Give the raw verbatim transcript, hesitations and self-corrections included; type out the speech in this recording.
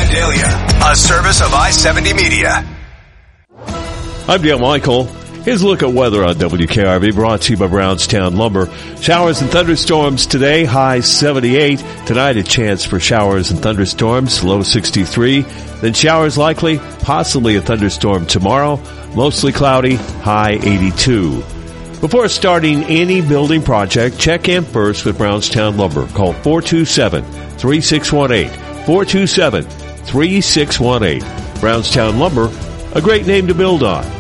Sedalia, a service of I seventy Media. I'm Dan Michael. Here's a look at weather on W K R V, brought to you by Brownstown Lumber. Showers and thunderstorms today, high seventy-eight. Tonight, a chance for showers and thunderstorms, low sixty-three. Then showers likely, possibly a thunderstorm tomorrow, mostly cloudy, high eighty-two. Before starting any building project, check in first with Brownstown Lumber. Call four two seven, three six one eight, four two seven, three six one eight. Brownstown Lumber, a great name to build on.